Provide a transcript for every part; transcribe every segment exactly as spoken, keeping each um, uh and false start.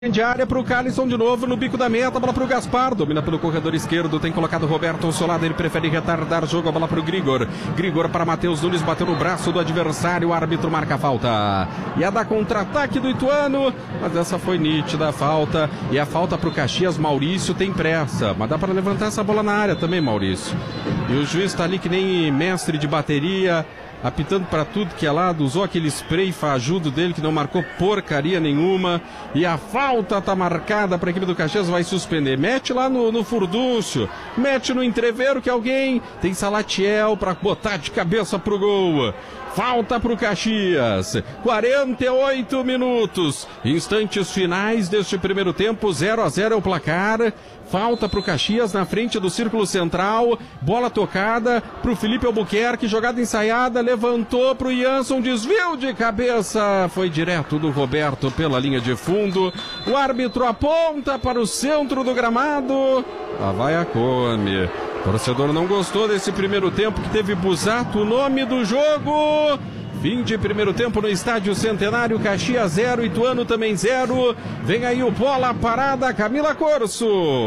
De área para o Calisson de novo no bico da meta, bola para o Gaspar, domina pelo corredor esquerdo, tem colocado o Roberto ao seu lado, ele prefere retardar jogo, a bola para o Grigor, Grigor para Matheus Nunes, bateu no braço do adversário, o árbitro marca a falta, ia dar contra-ataque do Ituano, mas essa foi nítida a falta, e a falta para o Caxias. Maurício tem pressa, mas dá para levantar essa bola na área também, Maurício, e o juiz está ali que nem mestre de bateria, apitando para tudo que é lado, usou aquele spray fajudo dele que não marcou porcaria nenhuma, e a falta tá marcada para a equipe do Caxias, vai suspender, mete lá no, no furdúncio, mete no entreveiro que alguém, tem Salatiel para botar de cabeça pro gol, falta pro Caxias, quarenta e oito minutos, instantes finais deste primeiro tempo, zero a zero é o placar, falta pro Caxias na frente do círculo central, bola tocada pro Felipe Albuquerque, jogada ensaiada, levantou pro Jansson, desvio de cabeça, foi direto do Roberto pela linha de fundo, o árbitro aponta para o centro do gramado, lá vai a come. O torcedor não gostou desse primeiro tempo que teve Busato, o nome do jogo. Fim de primeiro tempo no Estádio Centenário, Caxias zero, Ituano também zero. Vem aí o bola parada, Camila Corso.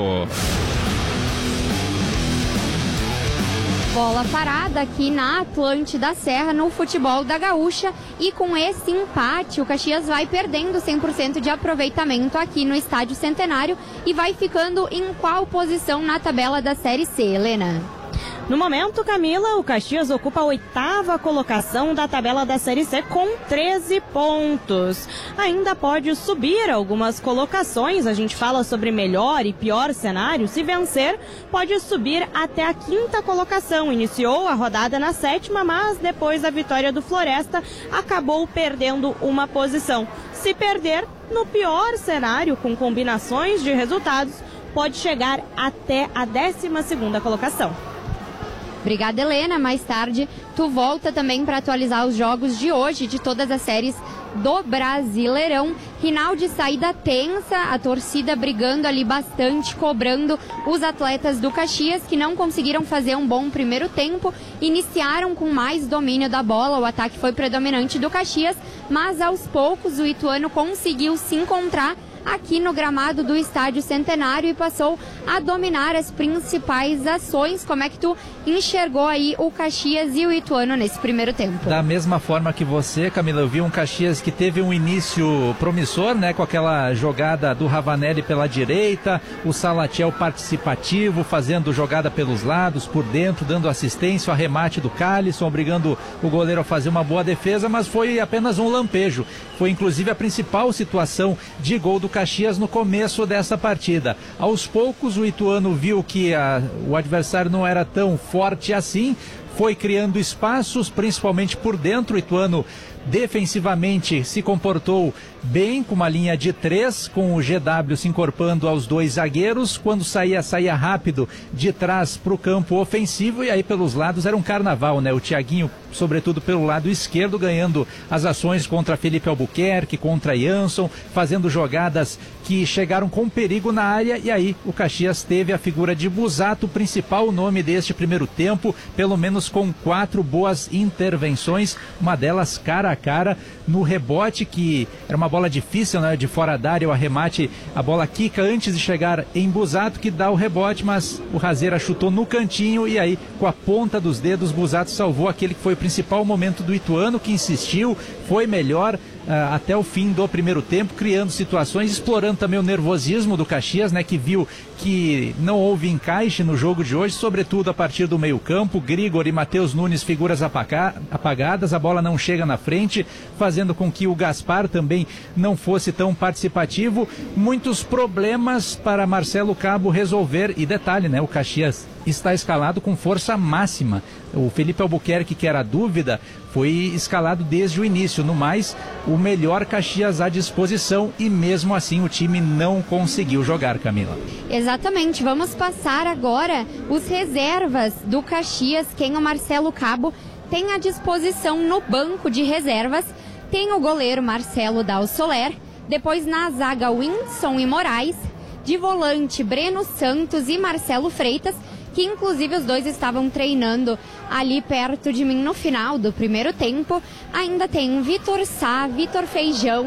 Bola parada aqui na Atlântida Serra, no futebol da Gaúcha, e com esse empate o Caxias vai perdendo cem por cento de aproveitamento aqui no Estádio Centenário e vai ficando em qual posição na tabela da Série C, Helena? No momento, Camila, o Caxias ocupa a oitava colocação da tabela da Série C com treze pontos. Ainda pode subir algumas colocações, a gente fala sobre melhor e pior cenário. Se vencer, pode subir até a quinta colocação. Iniciou a rodada na sétima, mas depois da vitória do Floresta, acabou perdendo uma posição. Se perder, no pior cenário, com combinações de resultados, pode chegar até a décima segunda colocação. Obrigada, Helena. Mais tarde, tu volta também para atualizar os jogos de hoje, de todas as séries do Brasileirão. Rinaldi, saída tensa, a torcida brigando ali bastante, cobrando os atletas do Caxias, que não conseguiram fazer um bom primeiro tempo. Iniciaram com mais domínio da bola, o ataque foi predominante do Caxias, mas aos poucos o Ituano conseguiu se encontrar aqui no gramado do Estádio Centenário e passou a dominar as principais ações. Como é que tu enxergou aí o Caxias e o Ituano nesse primeiro tempo? Da mesma forma que você, Camila, eu vi um Caxias que teve um início promissor, né, com aquela jogada do Ravanelli pela direita, o Salatiel participativo, fazendo jogada pelos lados, por dentro, dando assistência, o arremate do Calisson, obrigando o goleiro a fazer uma boa defesa, mas foi apenas um lampejo. Foi inclusive a principal situação de gol do Caxias no começo dessa partida. Aos poucos o Ituano viu que a, o adversário não era tão forte assim, foi criando espaços, principalmente por dentro. O Ituano defensivamente se comportou bem, com uma linha de três, com o G W se encorpando aos dois zagueiros. Quando saía, saía rápido de trás para o campo ofensivo, e aí pelos lados era um carnaval, né? O Thiaguinho, sobretudo pelo lado esquerdo, ganhando as ações contra Felipe Albuquerque, contra Jansson, fazendo jogadas que chegaram com perigo na área, e aí o Caxias teve a figura de Busato, o principal nome deste primeiro tempo, pelo menos com quatro boas intervenções, uma delas cara a cara no rebote, que era uma bola difícil, né, de fora da área, o arremate, a bola quica antes de chegar em Busato, que dá o rebote, mas o Razeira chutou no cantinho, e aí com a ponta dos dedos Busato salvou aquele que foi o principal momento do Ituano, que insistiu, foi melhor Uh, até o fim do primeiro tempo, criando situações, explorando também o nervosismo do Caxias, né, que viu que não houve encaixe no jogo de hoje, sobretudo a partir do meio campo. Grigor e Matheus Nunes, figuras apaga- apagadas, a bola não chega na frente, fazendo com que o Gaspar também não fosse tão participativo. Muitos problemas para Marcelo Cabo resolver, e detalhe, né, o Caxias está escalado com força máxima. O Felipe Albuquerque, que era a dúvida, foi escalado desde o início. No mais, o melhor Caxias à disposição, e mesmo assim o time não conseguiu jogar, Camila. Exatamente, vamos passar agora os reservas do Caxias. Quem o Marcelo Cabo tem à disposição no banco de reservas: tem o goleiro Marcelo Dal Soler, depois na zaga Whindersson e Moraes, de volante Breno Santos e Marcelo Freitas, que inclusive os dois estavam treinando ali perto de mim no final do primeiro tempo. Ainda tem Vitor Sá, Vitor Feijão,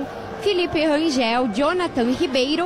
Felipe Rangel, Jonathan Ribeiro,